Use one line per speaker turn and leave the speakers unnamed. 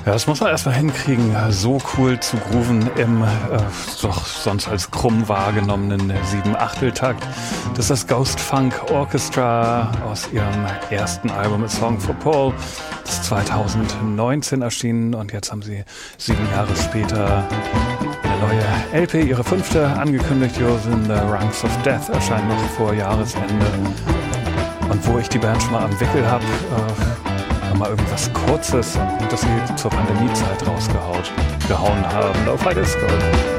Ja, das muss man erstmal hinkriegen, so cool zu grooven im doch sonst als krumm wahrgenommenen 7/8-Takt. Das ist das Ghost Funk Orchestra aus ihrem ersten Album A Song for Paul. Das ist 2019 erschienen und jetzt haben sie 7 Jahre später eine neue LP, ihre 5. angekündigt. Yours in the Ranks of Death erscheint noch vor Jahresende. Und wo ich die Band schon mal am Wickel habe, mal irgendwas Kurzes, das sie zur Pandemiezeit rausgehauen haben. Auf Disco.